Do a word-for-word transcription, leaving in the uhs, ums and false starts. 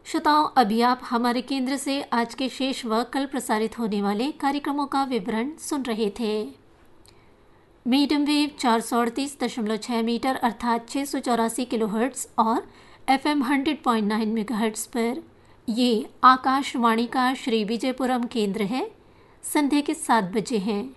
श्रोताओं, अभी आप हमारे केंद्र से आज के शेष व कल प्रसारित होने वाले कार्यक्रमों का विवरण सुन रहे थे। मीडियम वेव चार सौ अड़तीस दशमलव छः मीटर अर्थात छः सौ चौरासी किलो हर्ट्स और F am hundred point nine mega hertz पर ये आकाशवाणी का श्री विजयपुरम केंद्र है। संध्या के सात बजे हैं।